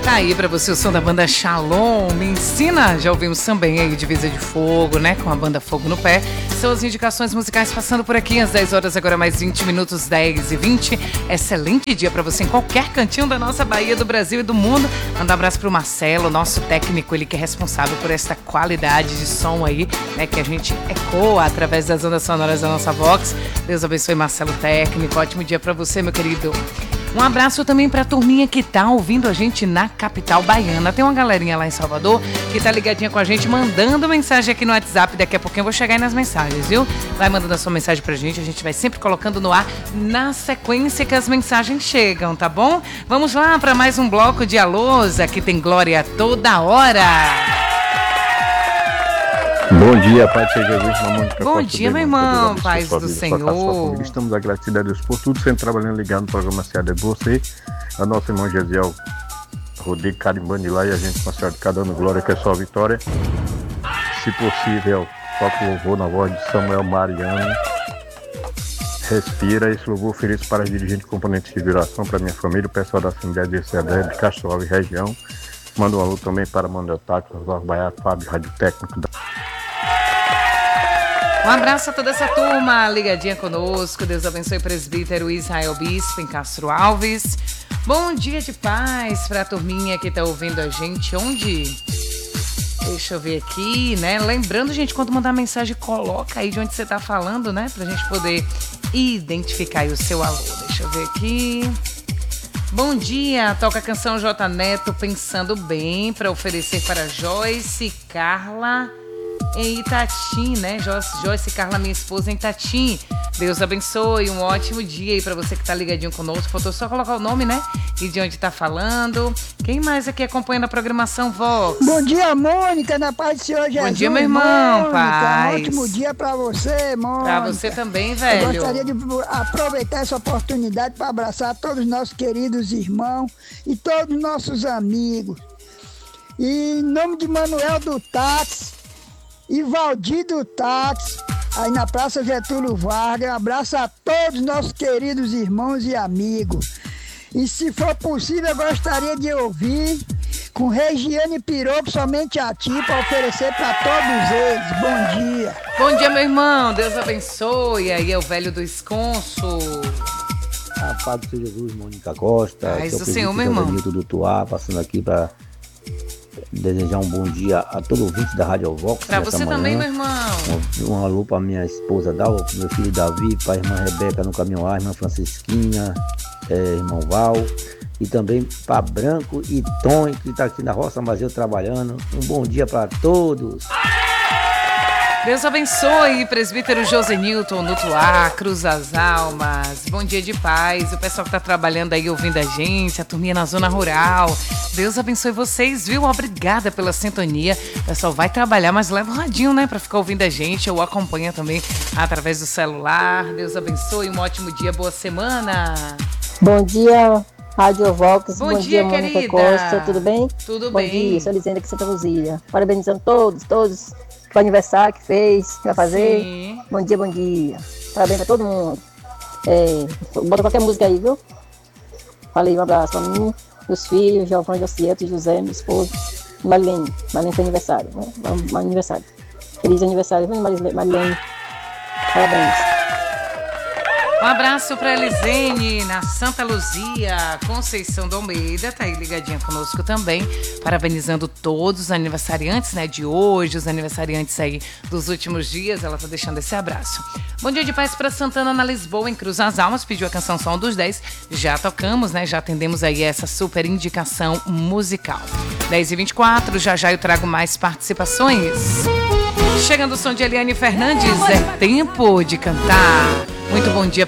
Tá aí pra você o som da banda Shalom, Me Ensina. Já ouvimos também aí Divisa de Fogo, né? Com a banda Fogo no Pé. São as indicações musicais passando por aqui às 10 horas, agora mais 20 minutos, 10h20. Excelente dia pra você em qualquer cantinho da nossa Bahia, do Brasil e do mundo. Manda um abraço pro Marcelo, nosso técnico, ele que é responsável por essa qualidade de som aí, né? Que a gente ecoa através das ondas sonoras da nossa Vox. Deus abençoe, Marcelo, técnico. Ótimo dia pra você, meu querido. Um abraço também pra turminha que tá ouvindo a gente na capital baiana. Tem uma galerinha lá em Salvador que tá ligadinha com a gente, mandando mensagem aqui no WhatsApp. Daqui a pouquinho eu vou chegar aí nas mensagens, viu? Vai mandando a sua mensagem pra gente, a gente vai sempre colocando no ar na sequência que as mensagens chegam, tá bom? Vamos lá pra mais um bloco de alôs. Aqui tem Glória toda hora. Bom dia, Pai de Jesus, Mônica. Bom dia, meu irmão, paz do Senhor. Estamos agradecidos a Deus por tudo, sempre trabalhando ligado no programa Seada de Você. A nossa irmã Gesiel Rodrigo carimbando lá e a gente com a senhora de cada ano glória, que é só a vitória. Se possível, toque louvor na voz de Samuel Mariano. Respira, esse louvor ofereço para dirigente componente de viração, para minha família, o pessoal da Assembleia de Cedé, de Castro Alves e região. Manda um alô também para Manuel Tato, Oswaldo Baiá, Fábio, rádio técnico da... Um abraço a toda essa turma ligadinha conosco. Deus abençoe o presbítero Israel Bispo em Castro Alves. Bom dia de paz para a turminha que tá ouvindo a gente. Onde? Deixa eu ver aqui, né? Lembrando, gente, quando mandar mensagem, coloca aí de onde você tá falando, né? Pra gente poder identificar aí o seu alô. Deixa eu ver aqui. Bom dia, toca a canção J Neto, Pensando Bem, para oferecer para Joyce Carla em Itatim, né? Joyce Carla, minha esposa, em Itatim. Deus abençoe, um ótimo dia aí pra você que tá ligadinho conosco. Faltou só colocar o nome, né? E de onde tá falando. Quem mais aqui acompanhando a programação Vox? Bom dia, Mônica, na paz do Senhor Jesus. Bom dia, meu irmão, Mônica, paz. Um ótimo dia pra você, Mônica. Pra você também, velho. Eu gostaria de aproveitar essa oportunidade para abraçar todos os nossos queridos irmãos e todos os nossos amigos. E em nome de Manuel do Táxi e Valdir do Táxi, aí na Praça Getúlio Vargas, um abraço a todos os nossos queridos irmãos e amigos. E se for possível, eu gostaria de ouvir com Regiane Piropo, Somente a Ti, para oferecer para todos eles. Bom dia. Bom dia, meu irmão. Deus abençoe. Aí é o velho do esconso. A paz do Senhor Jesus, Mônica Costa. Paz do Senhor, meu irmão. Do Tuá, passando aqui para desejar um bom dia a todo ouvinte da Rádio Vox. Pra você manhã. também, meu irmão. Um alô pra minha esposa Dalva, pro meu filho Davi, pra irmã Rebeca no caminhão A, irmã Francisquinha, irmão Val. E também pra Branco e Tom, que tá aqui na Roça Mazeu trabalhando. Um bom dia pra todos. Deus abençoe, presbítero José Newton, no Tuá, Cruz das Almas. Bom dia de paz, o pessoal que tá trabalhando aí ouvindo a gente, a turminha na zona rural. Deus abençoe vocês, viu? Obrigada pela sintonia. O pessoal vai trabalhar, mas leva um radinho, né, pra ficar ouvindo a gente, ou acompanha também através do celular. Deus abençoe, um ótimo dia, boa semana. Bom dia, Rádio Vox. Bom dia, Mônica querida. Costa, tudo bem? Tudo bem. Bom dia, sou Lisenda aqui de Santa Luzia. Parabenizando todos pro aniversário que fez, que vai fazer. Sim. Bom dia. Parabéns pra todo mundo. Bota qualquer música aí, viu? Falei, um abraço pra mim, meus filhos, Giovanni, Josieto, José, minha esposa, Marilene. Marilene foi aniversário, né? Aniversário. Feliz aniversário, viu, Marilene? Parabéns. Um abraço para Elisene, na Santa Luzia, Conceição do Almeida, tá aí ligadinha conosco também, parabenizando todos os aniversariantes, né, de hoje, os aniversariantes aí dos últimos dias, ela tá deixando esse abraço. Bom dia de paz para Santana, na Lisboa, em Cruz das Almas, pediu a canção Som dos 10, já tocamos, né, já atendemos aí essa super indicação musical. 10h24, já eu trago mais participações. Chegando o som de Eliane Fernandes, é tempo de cantar. Muito bom dia